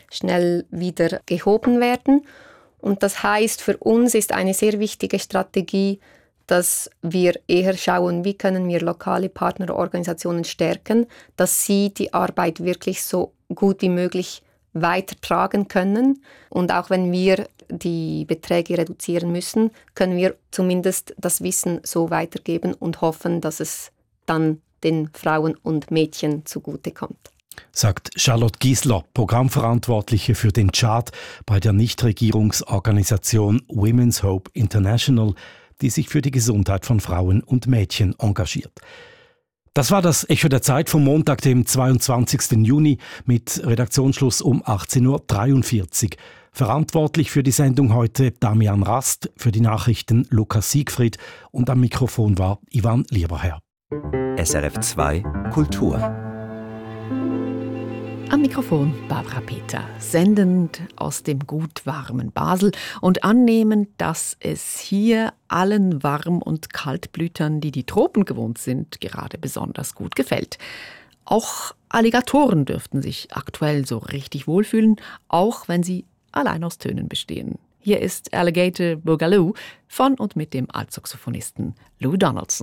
schnell wieder gehoben werden. Und das heißt, für uns ist eine sehr wichtige Strategie, dass wir eher schauen, wie können wir lokale Partnerorganisationen stärken, dass sie die Arbeit wirklich so gut wie möglich weitertragen können. Und auch wenn wir die Beträge reduzieren müssen, können wir zumindest das Wissen so weitergeben und hoffen, dass es dann den Frauen und Mädchen zugutekommt. Sagt Charlotte Giesler, Programmverantwortliche für den Tschad bei der Nichtregierungsorganisation Women's Hope International, die sich für die Gesundheit von Frauen und Mädchen engagiert. Das war das Echo der Zeit vom Montag, dem 22. Juni, mit Redaktionsschluss um 18.43 Uhr. Verantwortlich für die Sendung heute Damian Rast, für die Nachrichten Lukas Siegfried und am Mikrofon war Ivan Lieberherr. SRF 2 Kultur. Am Mikrofon Barbara Peter, sendend aus dem gut warmen Basel und annehmend, dass es hier allen Warm- und Kaltblütern, die die Tropen gewohnt sind, gerade besonders gut gefällt. Auch Alligatoren dürften sich aktuell so richtig wohlfühlen, auch wenn sie allein aus Tönen bestehen. Hier ist Alligator Boogaloo von und mit dem Altsaxophonisten Lou Donaldson.